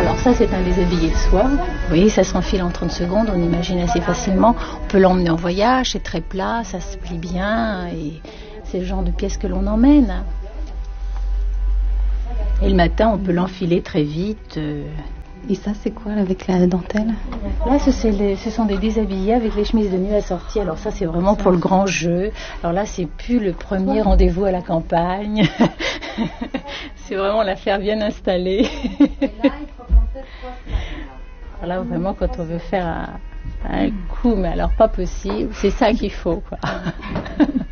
Alors ça, c'est un déshabillé de soie. Vous voyez, ça s'enfile en 30 secondes, on imagine assez facilement. On peut l'emmener en voyage, c'est très plat, ça se plie bien, et c'est le genre de pièce que l'on emmène. Et le matin, on peut l'enfiler très vite. Et ça, c'est quoi avec la dentelle? Là, ce sont des déshabillés avec les chemises de nuit assorties. Alors ça, c'est vraiment pour le grand jeu. Alors là, c'est plus le premier rendez-vous à la campagne. C'est vraiment l'affaire bien installée. Alors là, vraiment, quand on veut faire un coup, mais alors pas possible, c'est ça qu'il faut, quoi.